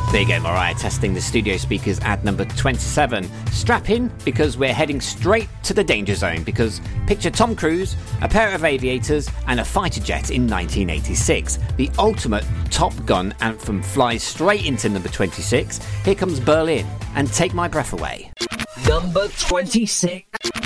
There you go, Mariah, testing the studio speakers at number 27. Strap in, because we're heading straight to the danger zone, because picture Tom Cruise, a pair of aviators and a fighter jet in 1986. The ultimate Top Gun anthem flies straight into number 26. Here comes Berlin and Take My Breath Away. Number 26.